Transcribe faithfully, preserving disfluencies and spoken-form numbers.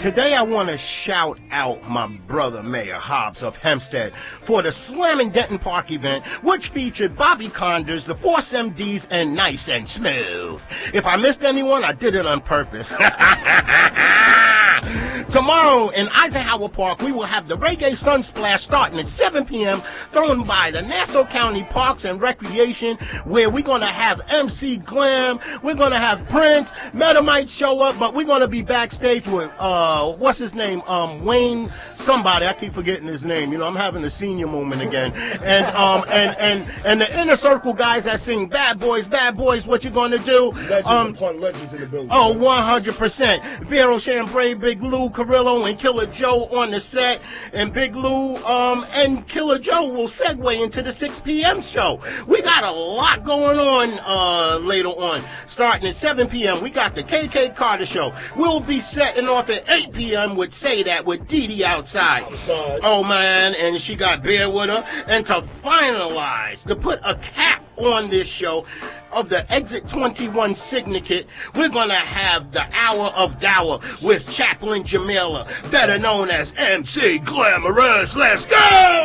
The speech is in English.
Today I want to shout out my brother Mayor Hobbs of Hempstead for the Slammin' Denton Park event, which featured Bobby Condors, the Force M Ds, and Nice and Smooth. If I missed anyone, I did it on purpose. Tomorrow in Eisenhower Park, we will have the Reggae Sunsplash starting at seven p.m. thrown by the Nassau County Parks and Recreation, where we're going to have M C Glam, we're going to have Prince, Meta might show up, but we're going to be backstage with, uh, what's his name, um, Wayne somebody, I keep forgetting his name, you know, I'm having a senior moment again, and, um, and, and, and the Inner Circle guys that sing Bad Boys, Bad Boys, what you going to do? Legends um, upon legends in the building. Oh, one hundred percent. Vero Chambray, Big Lou Carrillo, and Killer Joe on the set, and Big Lou um, and Killer Joe will segue into the six p.m. show. We got a lot going on uh, later on. Starting at seven p.m., we got the K K Carter show. We'll be setting off at eight p.m. with Say That with Dee Dee outside. Outside. Oh, man, and she got Bear with her. And to finalize, to put a cap on this show of the Exit twenty-one Syndicate, we're going to have the Hour of Dower with Chaplain Jamila, better known as M C Glamorous. Let's go!